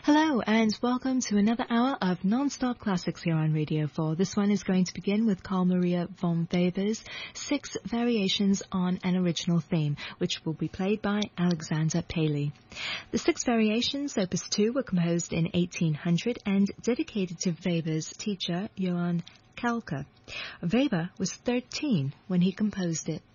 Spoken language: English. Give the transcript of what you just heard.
Hello and welcome to another hour of non-stop classics here on Radio 4. This one is going to begin with Carl Maria von Weber's 6 Variations on an Original Theme, which will be played by Alexander Paley. The 6 Variations, Opus 2, were composed in 1800 and dedicated to Weber's teacher, Johann Kalka. Weber was 13 when he composed it.